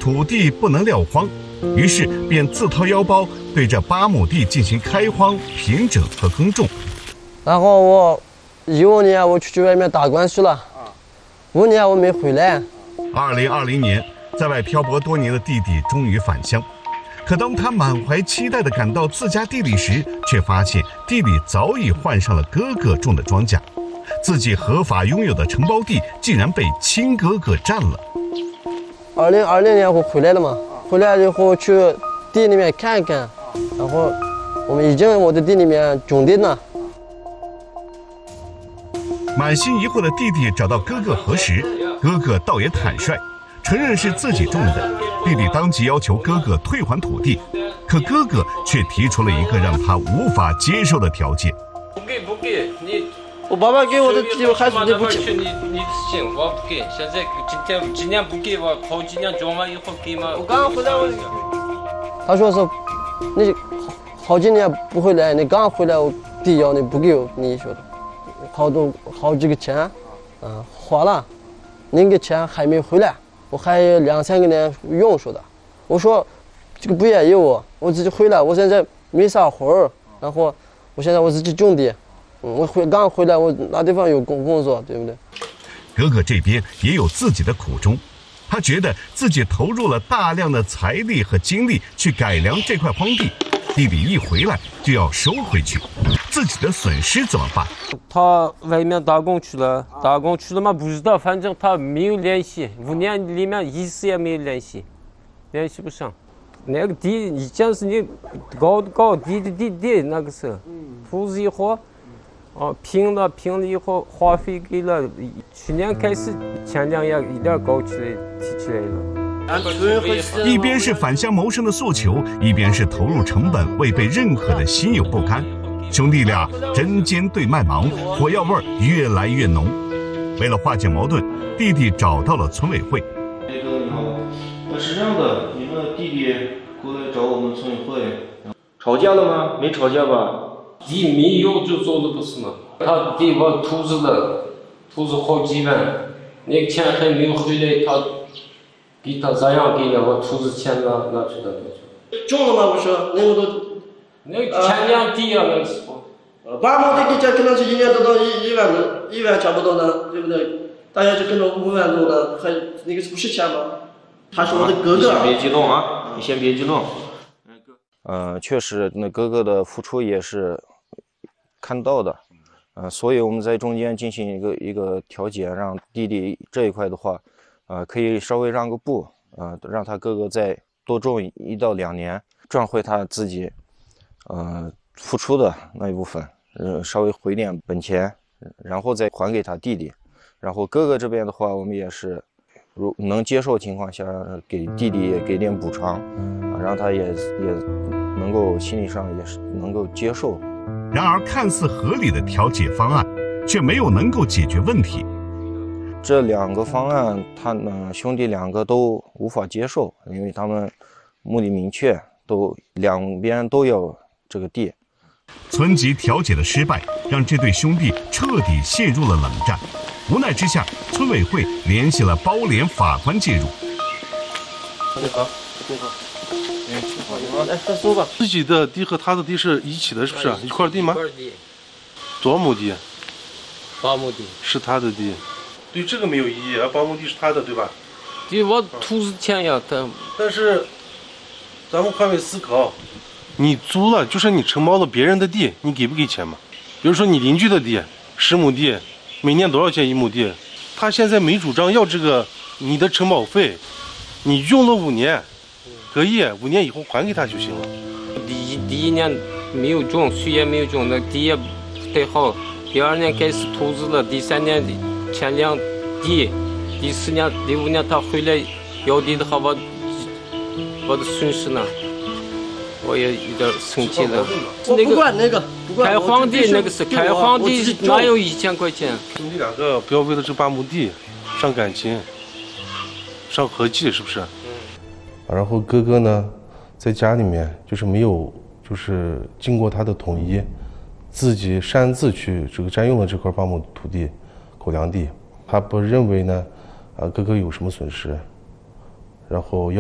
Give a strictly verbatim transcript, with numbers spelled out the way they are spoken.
土地不能撂荒，于是便自掏腰包对这八亩地进行开荒、平整和耕种。 然后我一五年我出去外面打官去了，五年我没回来。 二零二零年，在外漂泊多年的弟弟终于返乡，可当他满怀期待地赶到自家地里时，却发现地里早已换上了哥哥种的庄稼，自己合法拥有的承包地竟然被亲哥哥占了。 二零二零年我回来了嘛，回来以后去地里面看看，然后我们已经我的地里面种地了。 满心疑惑的弟弟找到哥哥核实，哥哥倒也坦率，承认是自己种的。弟弟当即要求哥哥退还土地，可哥哥却提出了一个让他无法接受的条件。 不给不给你， 我爸爸给我的地还是你不给。 你你的事情我不给，现在今天今年不给我，好几年种完以后给嘛。 我刚刚回来我，他说是，你好几年不回来，你刚回来我地要你不给我，你说的。好多好几个钱，嗯、呃，花了，那个钱还没回来，我还有两三个年用说的。我说这个不愿意我，我自己回来，我现在没啥活儿，然后我现在我自己种地，嗯，我回刚回来，我哪地方有工工作，对不对？ 哥哥这边也有自己的苦衷，他觉得自己投入了大量的财力和精力去改良这块荒地，弟弟一回来就要收回去，自己的损失怎么办？ 他外面打工去了，打工去了吗？不知道，反正他没有联系，五年里面一次也没有联系，联系不上。那个地以前是你搞搞地的地地那个时候，土子以后，哦平了平了以后花费给了，去年开始前两年一点搞起来提起来了。 一边是返乡谋生的诉求，一边是投入成本未被认可的心有不甘。兄弟俩针尖对麦芒，火药味越来越浓。为了化解矛盾，弟弟找到了村委会。 这个你好，呃是这样的，你们弟弟过来找我们村委会，吵架了吗？没吵架吧？ 地没有就做的不是吗？他地我投资了，投资好几万，那个钱还没有回来，他给他咋样给了我投资钱拿拿去了。 种了吗？我说那个都。 那前两地啊，那个时候， 呃，八亩地地价可能是一年得到一一万多，一万差不多呢，对不对？大家就可能五万多呢，还那个不是钱吗？他是我的哥哥。 你先别激动啊，你先别激动。 呃，确实，那哥哥的付出也是看到的，呃，所以我们在中间进行一个一个调解，让弟弟这一块的话，呃，可以稍微让个步，呃，让他哥哥再多种一到两年，赚回他自己。呃，付出的那一部分，呃，稍微回点本钱，然后再还给他弟弟。然后哥哥这边的话，我们也是，如能接受情况下，给弟弟也给点补偿，啊，让他也也能够心理上也是能够接受。 然而，看似合理的调解方案，却没有能够解决问题。 这两个方案，他呢兄弟两个都无法接受，因为他们目的明确，都两边都有。这个地， 村级调解的失败，让这对兄弟彻底陷入了冷战。无奈之下，村委会联系了包联法官介入。 你好，你好， 哎，你好，来，快说吧。 自己的地和他的地是一起的，是不是？一块地吗？ 一块地。 多亩地？ 八亩地。 是他的地。对这个没有异议啊，八亩地是他的，对吧？ 地我投资钱呀，他。 但是，咱们换位思考。你租了，就是你承包了别人的地，你给不给钱嘛？比如说你邻居的地，十亩地，每年多少钱一亩地？他现在没主张要这个你的承保费，你用了五年，可以五年以后还给他就行了。 第一第一年没有种，水也没有种，那地也不太好。第二年开始投资了，第三年前两地，第四年、第五年他回来要地的话，我我的损失呢？我也有点生气了。 我不管那个，不管开荒地那个是开荒地，哪有一千块钱？ 兄弟两个不要为了这八亩地伤感情、伤和气，是不是？ 嗯。然后哥哥呢，在家里面就是没有，就是经过他的统一，自己擅自去这个占用了这块八亩土地、口粮地。他不认为呢，啊哥哥有什么损失，然后要。